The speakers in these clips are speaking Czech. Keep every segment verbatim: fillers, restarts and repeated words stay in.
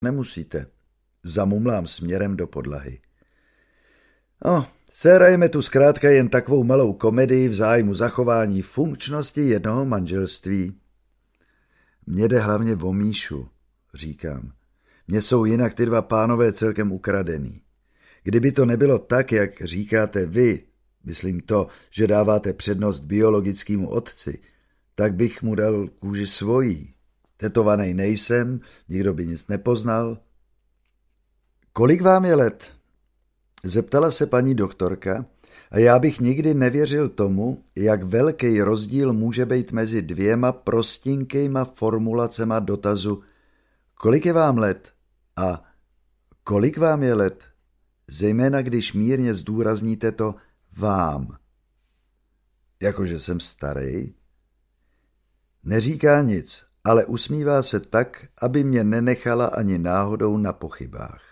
Nemusíte. Zamumlám směrem do podlahy. No, sehrajeme tu zkrátka jen takovou malou komedii v zájmu zachování funkčnosti jednoho manželství. Mně jde hlavně o Míšu, říkám. Mně jsou jinak ty dva pánové celkem ukradený. Kdyby to nebylo tak, jak říkáte vy, myslím to, že dáváte přednost biologickému otci, tak bych mu dal kůži svojí. Tetovaný nejsem, nikdo by nic nepoznal. Kolik vám je let? Zeptala se paní doktorka a já bych nikdy nevěřil tomu, jak velký rozdíl může být mezi dvěma prostinkýma formulacema dotazu kolik je vám let a kolik vám je let, zejména když mírně zdůrazníte to vám. Jakože jsem starý? Neříká nic, ale usmívá se tak, aby mě nenechala ani náhodou na pochybách.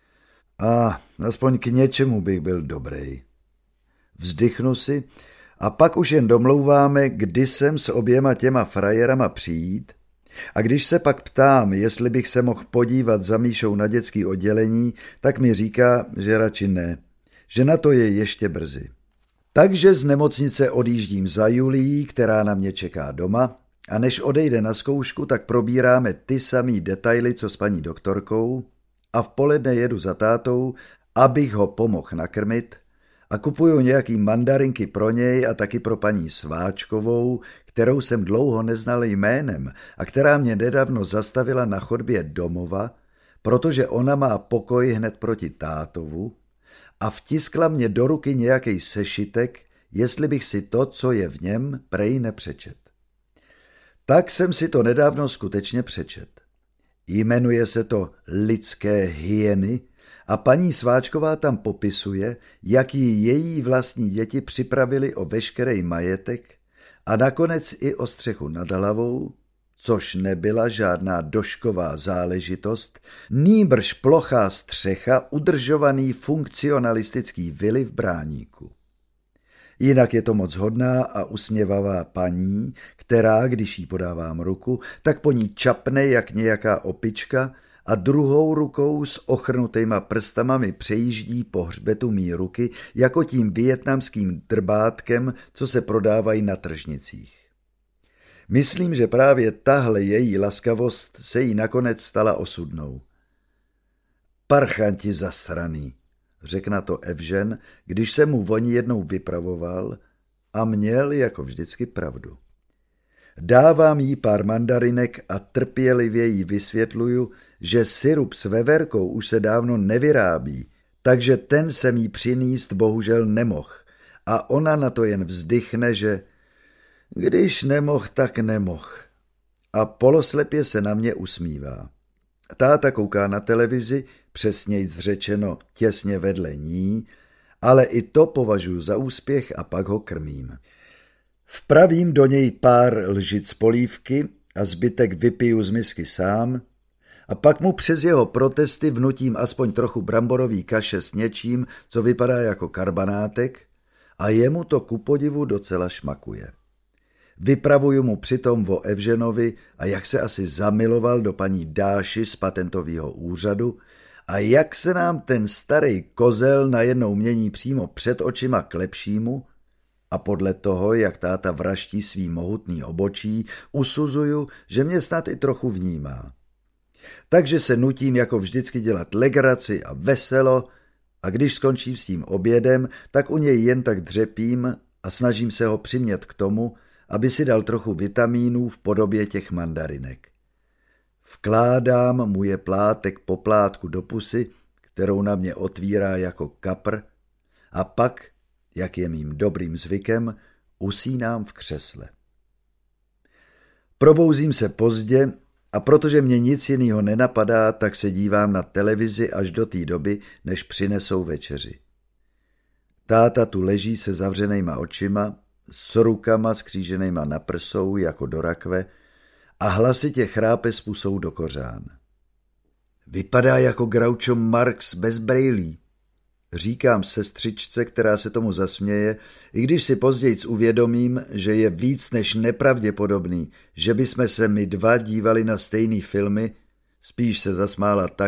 A aspoň k něčemu bych byl dobrý. Vzdychnu si a pak už jen domlouváme, kdy jsem s oběma těma frajerama přijít, a když se pak ptám, jestli bych se mohl podívat za Míšou na dětský oddělení, tak mi říká, že radši ne, že na to je ještě brzy. Takže z nemocnice odjíždím za Julií, která na mě čeká doma, a než odejde na zkoušku, tak probíráme ty samý detaily, co s paní doktorkou, a v poledne jedu za tátou, abych ho pomohl nakrmit, a kupuju nějaký mandarinky pro něj a taky pro paní Sváčkovou, kterou jsem dlouho neznal jménem a která mě nedávno zastavila na chodbě domova, protože ona má pokoj hned proti tátovu, a vtiskla mě do ruky nějaký sešitek, jestli bych si to, co je v něm, prej nepřečet. Tak jsem si to nedávno skutečně přečet. Jmenuje se to Lidské hyeny a paní Sváčková tam popisuje, jak jí její vlastní děti připravili o veškerý majetek a nakonec i o střechu nad hlavou, což nebyla žádná došková záležitost, nýbrž plochá střecha udržovaný funkcionalistický vily v Bráníku. Jinak je to moc hodná a usměvavá paní, která, když jí podávám ruku, tak po ní čapne jak nějaká opička a druhou rukou s ochrnutýma prstama mi přejíždí po hřbetu mý ruky jako tím vietnamským drbátkem, co se prodávají na tržnicích. Myslím, že právě tahle její laskavost se jí nakonec stala osudnou. Parchanti zasraný, řekl na to Evžen, když se mu oni jednou vypravoval a měl jako vždycky pravdu. Dávám jí pár mandarinek a trpělivě jí vysvětluju, že syrup s veverkou už se dávno nevyrábí, takže ten jsem jí přinést bohužel nemohl a ona na to jen vzdychne, že když nemohl, tak nemohl. A poloslepě se na mě usmívá. Táta kouká na televizi, přesnějc řečeno těsně vedle ní, ale i to považuji za úspěch a pak ho krmím. Vpravím do něj pár lžic polívky a zbytek vypiju z misky sám a pak mu přes jeho protesty vnutím aspoň trochu bramborový kaše s něčím, co vypadá jako karbanátek, a jemu to ku podivu docela šmakuje. Vypravuju mu přitom o Evženovi a jak se asi zamiloval do paní Dáši z patentového úřadu a jak se nám ten starý kozel najednou mění přímo před očima k lepšímu, a podle toho, jak táta vraští svý mohutný obočí, usuzuju, že mě snad i trochu vnímá. Takže se nutím jako vždycky dělat legraci a veselo a když skončím s tím obědem, tak u něj jen tak dřepím a snažím se ho přimět k tomu, aby si dal trochu vitamínů v podobě těch mandarinek. Vkládám mu je plátek po plátku do pusy, kterou na mě otvírá jako kapr, a pak, jak je mým dobrým zvykem, usínám v křesle. Probouzím se pozdě a protože mě nic jiného nenapadá, tak se dívám na televizi až do té doby, než přinesou večeři. Táta tu leží se zavřenýma očima, s rukama skříženýma na prsou jako do rakve a hlasitě chrápe s pusou do kořán. Vypadá jako Groucho Marx bez brejlí, říkám sestřičce, která se tomu zasměje, i když si pozdějc uvědomím, že je víc než nepravděpodobný, že bychom se my dva dívali na stejný filmy, Spíš se zasmála tak,